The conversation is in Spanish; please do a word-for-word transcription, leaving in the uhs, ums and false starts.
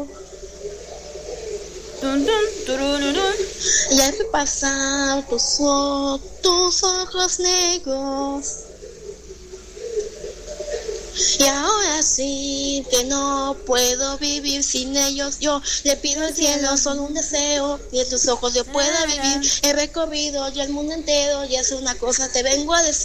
Dun, dun, turururun. Ya he pasado tus, o- tus ojos negros. Y ahora sí que no puedo vivir sin ellos. Yo le pido al cielo solo un deseo, y en tus ojos yo pueda vivir. He recorrido ya el mundo entero y es una cosa te vengo a decir.